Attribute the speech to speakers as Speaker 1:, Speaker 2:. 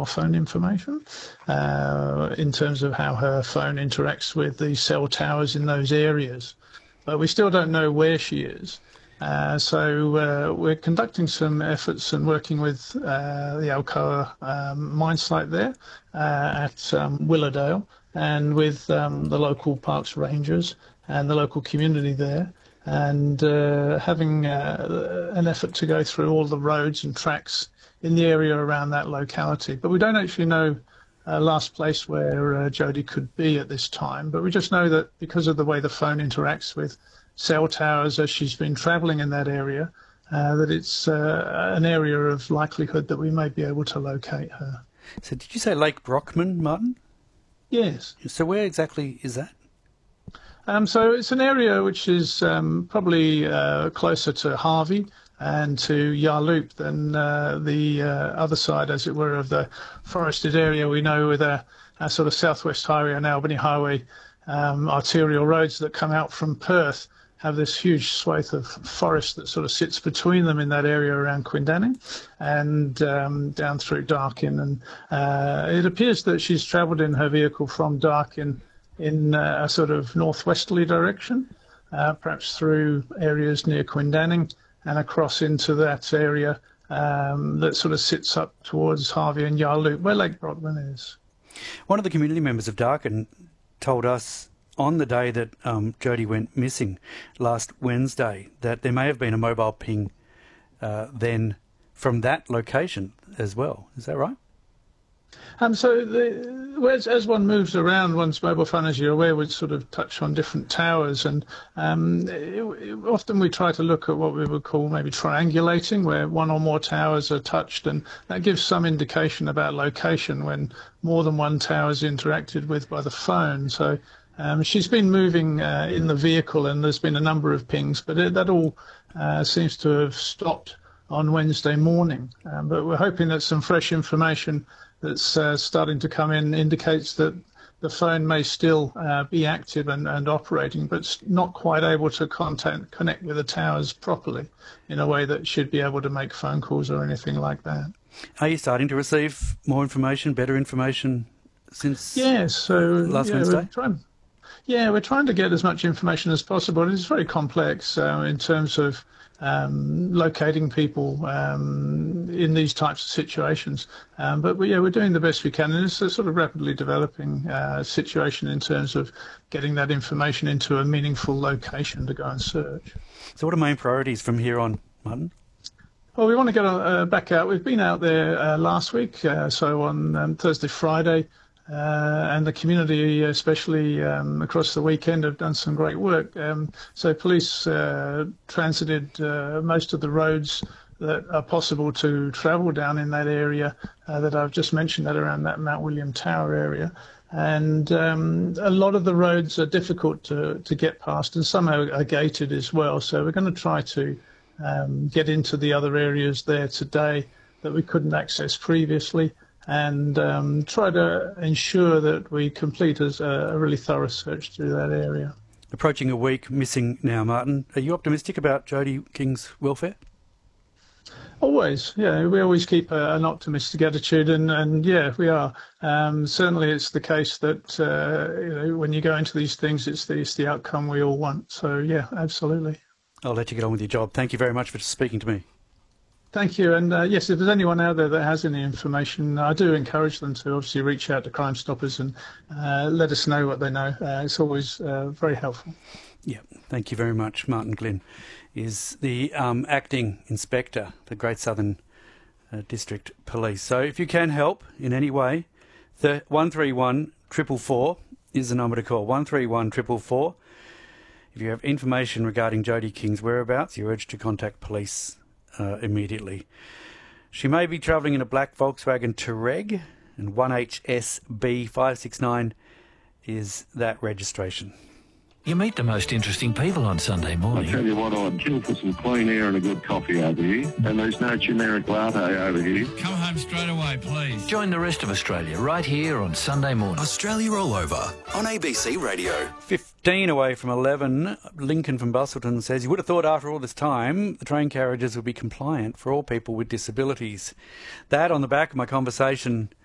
Speaker 1: mobile phone information in terms of how her phone interacts with the cell towers in those areas. But we still don't know where she is. So we're conducting some efforts and working with the Alcoa mine site there at Willowdale, and with the local parks rangers and the local community there, and having an effort to go through all the roads and tracks in the area around that locality. But we don't actually know last place where Jodie could be at this time, but we just know that because of the way the phone interacts with cell towers as she's been travelling in that area, that it's an area of likelihood that we may be able to locate her.
Speaker 2: So did you say Lake Brockman, Martin?
Speaker 1: Yes.
Speaker 2: So where exactly is that?
Speaker 1: So it's an area which is probably closer to Harvey and to Yarloop than the other side, as it were, of the forested area. We know with our sort of Southwest Highway and Albany Highway arterial roads that come out from Perth have this huge swathe of forest that sort of sits between them in that area around Quindanning and down through Darkin. And it appears that she's travelled in her vehicle from Darkin in a sort of northwesterly direction, perhaps through areas near Quindanning and across into that area that sort of sits up towards Harvey and Yarloop, where Lake Brockman is.
Speaker 2: One of the community members of Darkin told us on the day that Jodie went missing last Wednesday that there may have been a mobile ping then from that location as well. Is that right?
Speaker 1: So as one moves around, one's mobile phone, as you're aware, would sort of touch on different towers, and often we try to look at what we would call maybe triangulating, where one or more towers are touched, and that gives some indication about location when more than one tower is interacted with by the phone. So she's been moving in the vehicle, and there's been a number of pings, but that all seems to have stopped on Wednesday morning. But we're hoping that some fresh information that's starting to come in indicates that the phone may still be active and operating, but not quite able to connect with the towers properly in a way that should be able to make phone calls or anything like that.
Speaker 2: Are you starting to receive more information, better information since last Wednesday?
Speaker 1: We're trying to get as much information as possible. It's very complex in terms of locating people in these types of situations. But we're doing the best we can, and it's a sort of rapidly developing situation in terms of getting that information into a meaningful location to go and search.
Speaker 2: So what are main priorities from here on, Martin?
Speaker 1: Well, we want to get back out. We've been out there last week, so on Thursday, Friday, and the community, especially across the weekend, have done some great work. So police transited most of the roads that are possible to travel down in that area that I've just mentioned, that around that Mount William Tower area. And a lot of the roads are difficult to get past, and some are gated as well. So we're going to try to get into the other areas there today that we couldn't access previously, and try to ensure that we complete a really thorough search through that area.
Speaker 2: Approaching a week missing now, Martin. Are you optimistic about Jodie King's welfare?
Speaker 1: Always, yeah. We always keep an optimistic attitude, and yeah, we are. Certainly, it's the case that when you go into these things, it's the outcome we all want. So yeah, absolutely.
Speaker 2: I'll let you get on with your job. Thank you very much for speaking to me.
Speaker 1: Thank you. And yes, if there's anyone out there that has any information, I do encourage them to obviously reach out to Crime Stoppers and let us know what they know. It's always very helpful.
Speaker 2: Yeah, thank you very much. Martin Glynn is the acting inspector for Great Southern District Police. So if you can help in any way, 131 444 is the number to call, 131 444. If you have information regarding Jodie King's whereabouts, you're urged to contact police immediately. She may be travelling in a black Volkswagen Touareg, and 1HSB569 is that registration.
Speaker 3: You meet the most interesting people on Sunday morning.
Speaker 4: I tell you what, I'd kill for some clean air and a good coffee over here, and there's no generic latte over here.
Speaker 3: Come home straight away, please. Join the rest of Australia right here on Sunday morning.
Speaker 5: Australia Rollover on ABC Radio.
Speaker 2: 15 away from 11, Lincoln from Bustleton says, you would have thought after all this time the train carriages would be compliant for all people with disabilities. That on the back of my conversation